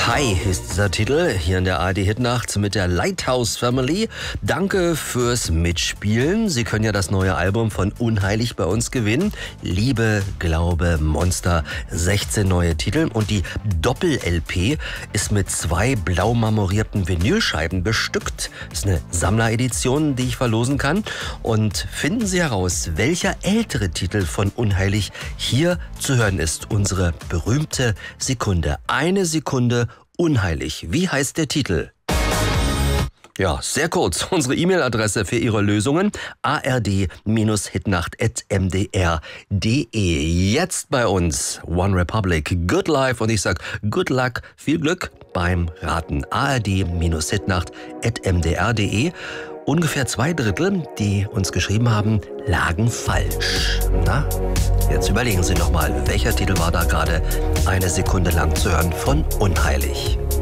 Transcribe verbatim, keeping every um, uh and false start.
Hi ist dieser Titel hier in der A R D-Hitnacht mit der Lighthouse Family. Danke fürs Mitspielen. Sie können ja das neue Album von Unheilig bei uns gewinnen. Liebe, Glaube, Monster. sechzehn neue Titel. Und die Doppel-L P ist mit zwei blau marmorierten Vinylscheiben bestückt. Das ist eine Sammleredition, die ich verlosen kann. Und finden Sie heraus, welcher ältere Titel von Unheilig hier zu hören ist. Unsere berühmte Sekunde. Eine Sekunde Unheilig. Wie heißt der Titel? Ja, sehr kurz. Unsere E-Mail-Adresse für Ihre Lösungen a r d Hitnacht at m d r punkt d e. Jetzt bei uns One Republic, Good Life, und ich sag Good Luck, viel Glück beim Raten. a r d Hitnacht at m d r punkt d e. Ungefähr zwei Drittel, die uns geschrieben haben, lagen falsch. Na, jetzt überlegen Sie noch mal, welcher Titel war da gerade eine Sekunde lang zu hören von Unheilig.